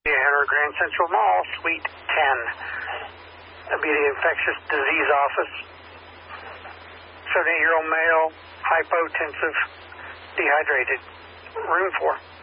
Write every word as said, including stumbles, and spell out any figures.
Henry Grand Central Mall, Suite ten. That'd be the infectious disease office. seventy-eight-year-old male, hypotensive, dehydrated. Room four.